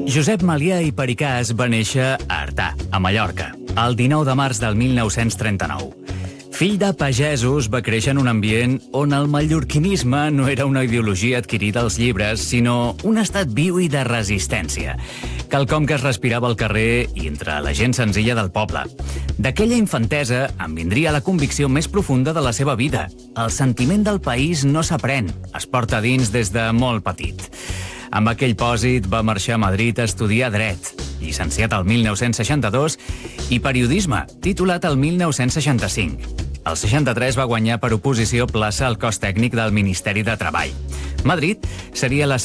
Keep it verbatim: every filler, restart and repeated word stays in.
Josep Malià i Pericàs va néixer a Artà, a Mallorca, el dinou de març del mil nou-cents trenta-nou. Fill de pagesos, va créixer en un ambient on el mallorquinisme no era una ideologia adquirida als llibres, sinó un estat viu i de resistència, quelcom que es respirava al carrer i entre la gent senzilla del poble. D'aquella infantesa en vindria la convicció més profunda de la seva vida. El sentiment del país no s'aprèn, es porta dins des de molt petit. Amb aquell pòsit va marxar a Madrid a estudiar dret, llicenciat el mil nou-cents seixanta-dos, i periodisme, titulat el mil nou-cents seixanta-cinc. El seixanta-tres va guanyar per oposició plaça al cos tècnic del Ministeri de Treball. Madrid seria la